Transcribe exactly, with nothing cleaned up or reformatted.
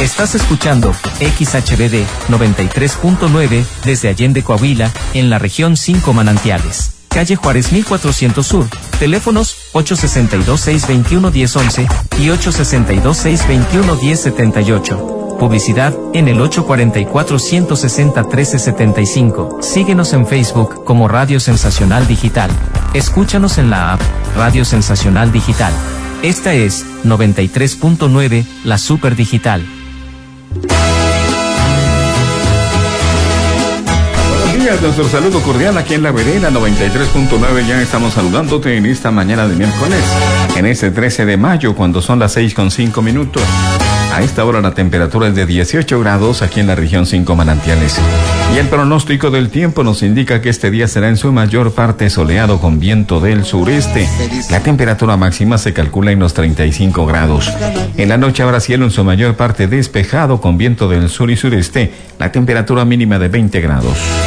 Estás escuchando X H B D noventa y tres punto nueve desde Allende, Coahuila, en la región cinco Manantiales. Calle Juárez mil cuatrocientos Sur. Teléfonos ocho seis dos, seis dos uno, uno cero once y ocho seis dos, seis dos uno, uno cero siete ocho. Publicidad en el ocho cuatro cuatro, uno seis cero, uno tres siete cinco. Síguenos en Facebook como Radio Sensacional Digital. Escúchanos en la app Radio Sensacional Digital. Esta es noventa y tres punto nueve, la Super Digital. Nuestro saludo cordial aquí en La Vereda noventa y tres punto nueve. Ya estamos saludándote en esta mañana de miércoles, en este trece de mayo, cuando son las seis con cinco minutos. A esta hora la temperatura es de dieciocho grados aquí en la región cinco Manantiales. Y el pronóstico del tiempo nos indica que este día será en su mayor parte soleado con viento del sureste. La temperatura máxima se calcula en los treinta y cinco grados. En la noche habrá cielo en su mayor parte despejado con viento del sur y sureste. La temperatura mínima de veinte grados.